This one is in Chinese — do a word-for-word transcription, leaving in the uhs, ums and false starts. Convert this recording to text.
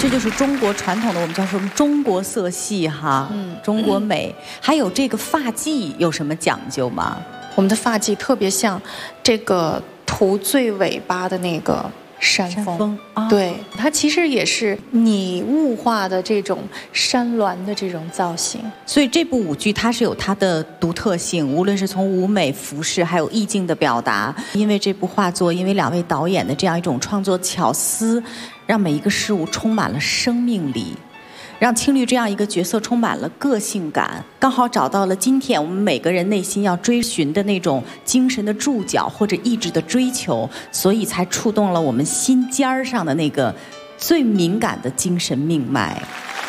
这就是中国传统的，我们叫什么中国色系哈，嗯，中国美。嗯、还有这个发髻有什么讲究吗？ 我们的发髻特别像这个图最尾巴的那个山峰， 山峰哦、 对，它其实也是拟物化的这种山峦的这种造型。 所以这部舞剧它是有它的独特性，无论是从舞美、服饰，还有意境的表达。因为这部画作，因为两位导演的这样一种创作巧思，让每一个事物充满了生命力。让青绿这样一个角色充满了个性感，刚好找到了今天我们每个人内心要追寻的那种精神的注脚或者意志的追求，所以才触动了我们心尖儿上的那个最敏感的精神命脉。